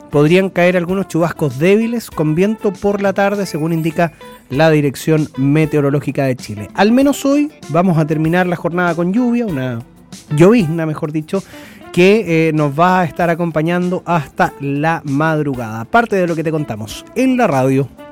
podrían caer algunos chubascos débiles con viento por la tarde, según indica la Dirección Meteorológica de Chile. Al menos hoy vamos a terminar la jornada con lluvia, una llovizna, mejor dicho, que nos va a estar acompañando hasta la madrugada. Parte de lo que te contamos en la radio.